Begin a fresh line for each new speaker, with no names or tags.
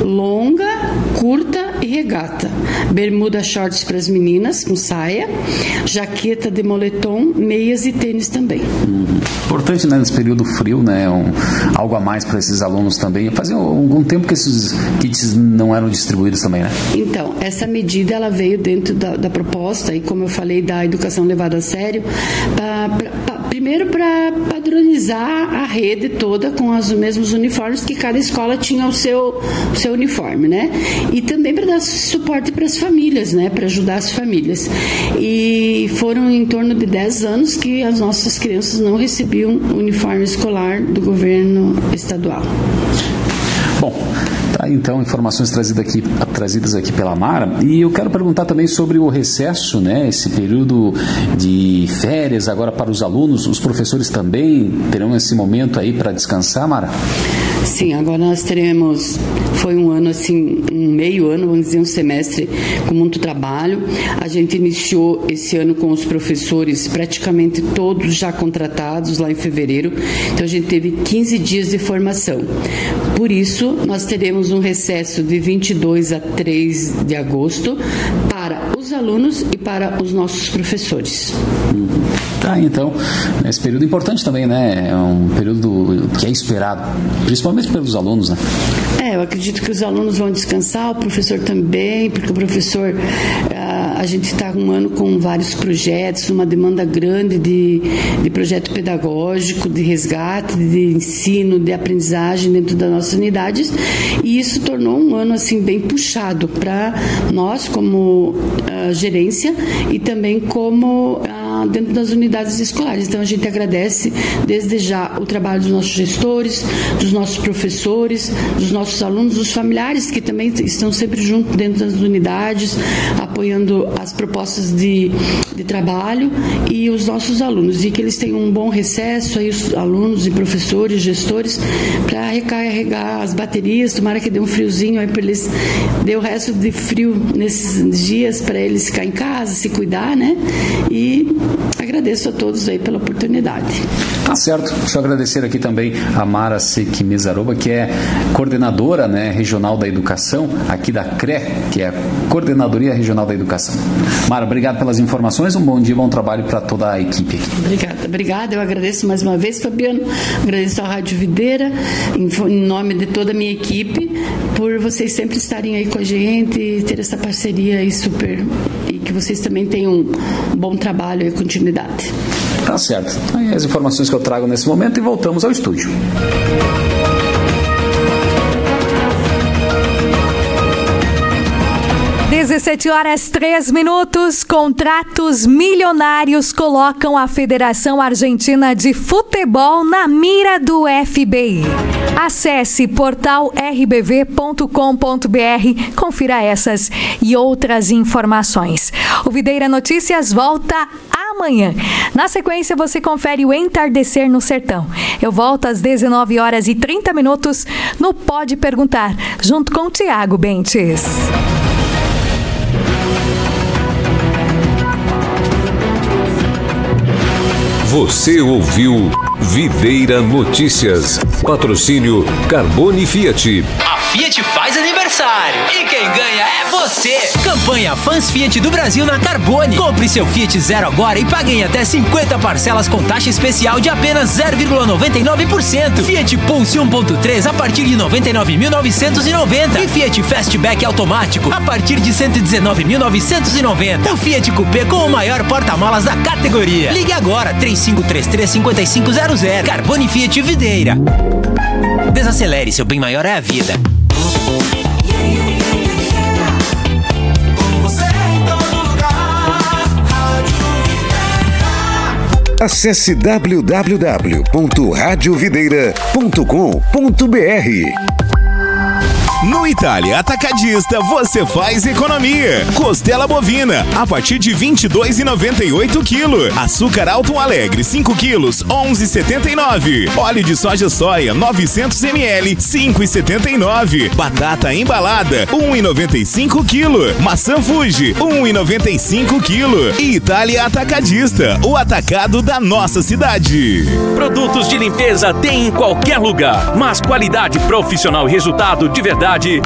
longa, curta e regata. Bermuda shorts para as meninas, com saia, jaqueta de moletom, meias e tênis também.
Importante, né, nesse período frio, né, algo a mais para esses alunos também. Fazia algum tempo que esses kits não eram distribuídos também, né?
Então, essa medida ela veio dentro da proposta e, como eu falei, da educação levada a sério, primeiro para padronizar a rede toda com os mesmos uniformes, que cada escola tinha o seu uniforme, né? E também para dar suporte para as famílias, né? Para ajudar as famílias. E foram em torno de 10 anos que as nossas crianças não recebiam uniforme escolar do governo estadual.
Bom, tá, então, informações trazidas aqui pela Mara. E eu quero perguntar também sobre o recesso, né? Esse período de férias agora para os alunos. Os professores também terão esse momento aí para descansar, Mara?
Sim, agora nós teremos, foi um ano assim, um meio ano, vamos dizer, um semestre com muito trabalho. A gente iniciou esse ano com os professores praticamente todos já contratados lá em fevereiro, então a gente teve 15 dias de formação. Por isso, nós teremos um recesso de 22 a 3 de agosto para os alunos e para os nossos professores.
Tá, então, esse período importante também, né? É um período que é esperado, principalmente pelos alunos, né?
Eu acredito que os alunos vão descansar, o professor também, porque o professor, a gente está um ano com vários projetos, uma demanda grande de projeto pedagógico, de resgate, de ensino, de aprendizagem dentro das nossas unidades, e isso tornou um ano assim bem puxado para nós como gerência e também como dentro das unidades escolares. Então a gente agradece desde já o trabalho dos nossos gestores, dos nossos professores, dos nossos alunos, dos familiares que também estão sempre junto dentro das unidades, apoiando as propostas de trabalho, e os nossos alunos, e que eles tenham um bom recesso aí, os alunos e professores, gestores, para recarregar as baterias. Tomara que dê um friozinho aí para eles, dê o resto de frio nesses dias para eles ficar em casa, se cuidar, né? E agradeço a todos aí pela oportunidade.
Tá certo. Deixa eu agradecer aqui também a Mara Sequimezaroba, que é coordenadora, né, regional da educação aqui da CRE, que é a Coordenadoria Regional da Educação. Mara, obrigado pelas informações, um bom dia, bom trabalho para toda a equipe aqui.
Obrigada, eu agradeço mais uma vez, Fabiano, agradeço à Rádio Videira, em nome de toda a minha equipe, por vocês sempre estarem aí com a gente e ter essa parceria aí super, e que vocês também tenham um bom trabalho e continuidade.
Tá certo. Aí as informações que eu trago nesse momento e voltamos ao estúdio.
17h03. Contratos milionários colocam a Federação Argentina de Futebol na mira do FBI. Acesse portal rbv.com.br, confira essas e outras informações. O Videira Notícias volta amanhã. Na sequência, você confere o Entardecer no Sertão. Eu volto às 19h30 no Pode Perguntar, junto com o Tiago Bentes.
Você ouviu Videira Notícias. Patrocínio Carbone Fiat.
A Fiat faz aniversário e quem ganha é você. Campanha Fãs Fiat do Brasil na Carbone. Compre seu Fiat Zero agora e pague em até 50 parcelas com taxa especial de apenas 0,99%. Fiat Pulse 1.3 a partir de 99.990 e Fiat Fastback automático a partir de 119.990. O Fiat Coupé com o maior porta-malas da categoria. Ligue agora 3533-5500. Carbone Fiat Videira. Desacelere, seu bem maior é a vida.
Acesse www.radiovideira.com.br.
No Itália Atacadista você faz economia. Costela bovina a partir de R$ 22,98 kg. Açúcar Alto Alegre 5 kg 11,79. Óleo de soja 900 ml 5,79. Batata embalada 1,95 kg. Maçã Fuji 1,95 kg. E Itália Atacadista, o atacado da nossa cidade.
Produtos de limpeza tem em qualquer lugar, mas qualidade, profissional e resultado de verdade